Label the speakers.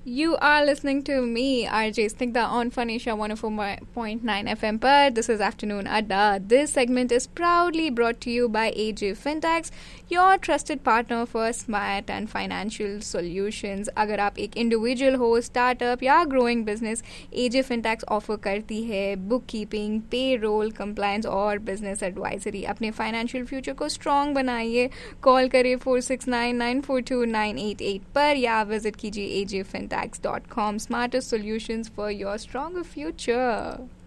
Speaker 1: You are listening to me, RJ Snigdha, on Phonesia 104.9 FM. But this is Afternoon Adda. This segment is proudly brought to you by AJ Fintechs, your trusted partner for smart and financial solutions. अगर आप एक individual हो, startup या growing business, AJ Fintechs offer करती है book keeping, पे role, compliance और business advisory. अपने फाइनेंशियल फ्यूचर को स्ट्रॉन्ग बनाइए. कॉल करें 4699429888 पर या विजिट कीजिए AJ Fintechs.com. Smarter solutions for your stronger future.